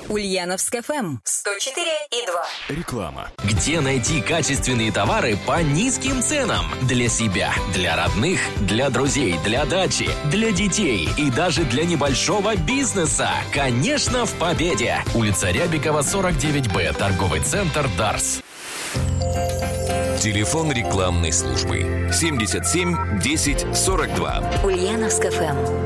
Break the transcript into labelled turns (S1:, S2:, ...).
S1: Ульяновск ФМ 104,2.
S2: Реклама.
S3: Где найти качественные товары по низким ценам? Для себя, для родных, для друзей, для дачи, для детей и даже для небольшого бизнеса. Конечно, в Победе. Улица Рябикова, 49Б. Торговый центр «Дарс».
S2: Телефон рекламной службы 77 10 42.
S1: Ульяновск ФМ.